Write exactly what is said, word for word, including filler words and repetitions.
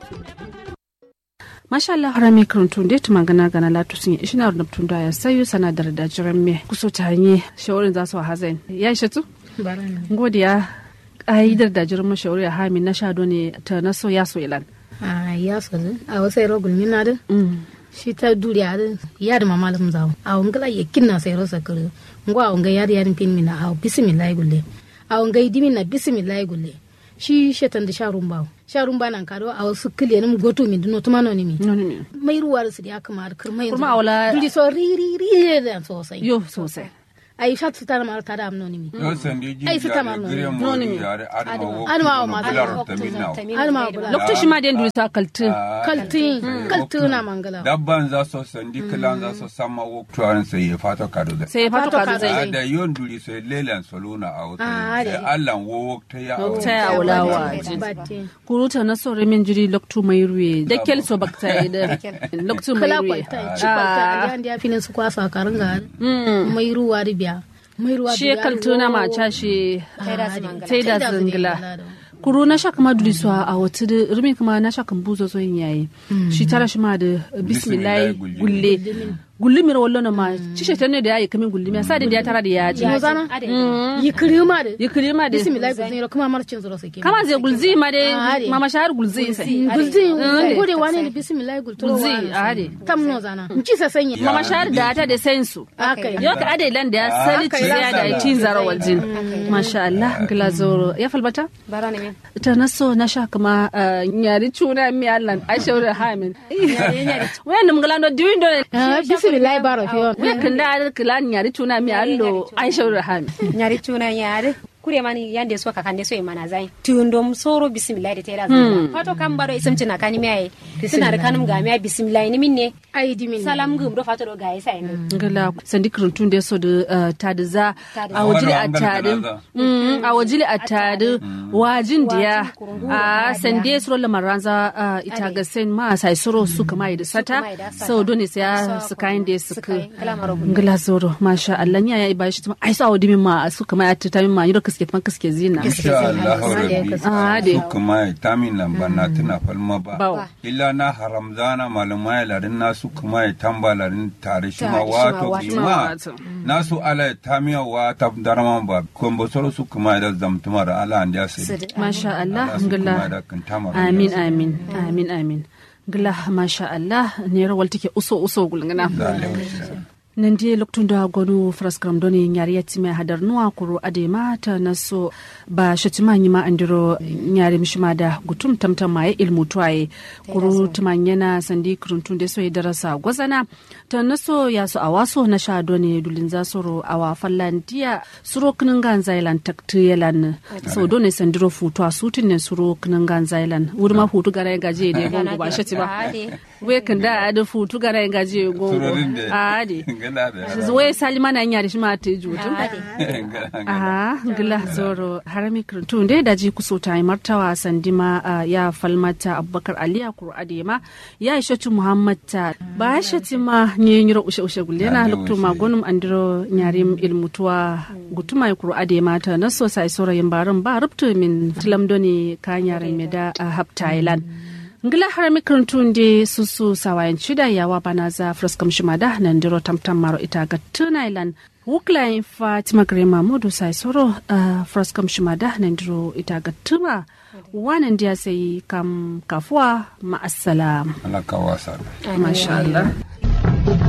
Masha Allah harami karantun da tuma gana gana latu sun yi ishina rubutun da ya sayo sanadar da jiran me kuso ta hanye shawarin za su hazain ya ishe tu godiya aidar da jiran mashawari a hami na shado ne ta naso ya so ilan a ya so a wasu rogul mina da shi ta duriya da ya da mamalum zawo a wangala yakin na sai rosa kare ngwa wanga ya da yarin pin mina a bismillah gulle a wanga idimi na bismillah gulle shi shetan da sharun bawo sharun banan kado a wasu kile nim goto mi dino tuma no ni mi mai ruwa su da kamar kirmai kuma wala duri so ri ri ri da sosai yo sosai ai shat su tara mar tada am no ni mi ai su tama no ni mi alma ma alma lokacin shi ma da duri ta kaltin kaltin kaltin na mangala dabban za so sandi kilan za so sama woktuan sai ya fato kado da sai ya fato kado zai da yon duri sai lelan soluna a wuta sai Allah wo wokta ya ta ya wulawa kuruta na so remen jiri loktu mai ruwe da kelso bakta da loktu mai ruwe a ya finin su kwasa karanga mai ruwa ribiya shi kaltuna ma cha shi sai da zingila kuru na shaka ma duli so a wata da rumin kuma na shaka buzo so yin yayi shi tara shi ma da bismillah gulle gulli mira wallo na ma cishe ta ne da yayi kamin gulli me sa da ya tara da yaji zana yi kirima da yi kirima da bismillah gulle kuma marcin zuro sake kama zai gulzi ma da mama shahar gulzi sai gulzi gode wani ne bismillah gulzi ade tam no zana ci sa sanya mama shahar da ta da sensu yo ka ade lan da ya sali ci ya da tin zara waljin masha Allah gila zoro ya falbata barane me ta naso na sha kuma nyari tuna mi Allah aisha da hamin wayan mungala no diwin do bismillah baro fiyon we kanda kala nyari tuna mi allo aisha rahami nyari tuna nyari kure mani yande so kakande so imana zai tundom soro bismillah da tera zai fato kan baro isimci na kani mai suna da kanum ga mai bismillah ni minne ai dimin salam gum do fato do ga yasa ina ngala sandi kurutun da so da tadza a wajili attadin a wajili attadin wajin diya a sande suro lamaranza ita ga sen ma sai suro su kama da sata sau dole sai su kayan da su ngala zoro masha Allah nya ya ibashi tuma ai sa wadimin ma su kama ta min ma yiro kaske man kaske zina insha Allah rabbi kuma tamin lamba na tuna falma ba illa na haramzana malumai larin nasu kuma tamba larin tare shi ma wato bima nasu ala tamiya wa ta darama ba kombo soro su kuma da zamtuma da ala anda sai masha Allah ngalla amin amin amin amin ngalla masha Allah ne rawal take uso uso gulngana nan dai lokacin da gwano fraskram doni nyari ya time hadar nuwa kuro adema ta naso ba shatima yi ma andiro nyari mishima da gutum tamtam ma ya ilmu tuwaye kuro tumanyana sandi kuruntun da so ya darasa gwazana ta naso ya so a waso na sha doni dulin za soro a wa fallandiya suro kinin gan zailan takti yalan so doni sandiro futu a sutin ne suro kinin gan zailan wuri ma futu gara gaje ne gongo ba shatima we kan da da futu gara gaje gongo a de zuwa salima na nyari shi ma ta jutu ah gila zoro harami kurtun dai da ji kuso ta martawa sandima ya falmata Abubakar Ali Qur'adema ya Aishatu Muhammad ta ba shati ma ne nyiro ushe ushe gullena lokto magonum andiro nyarim ilmutuwa gutuma Qur'adema ta naso sai sorayin barin ba rubtu min tilamdoni ka nyarin meda hab Thailand ngila harami kurtun de susu sawayan chida yawa banaza fraskam shimada nandiro tamtam maro ita ga Thailand Wukla Fatima Grema Modu sai soro uh, fraskam shimada nandiro ita ga tuma wannan dia sai kam kafwa ma assalam Allah kawasa masha Allah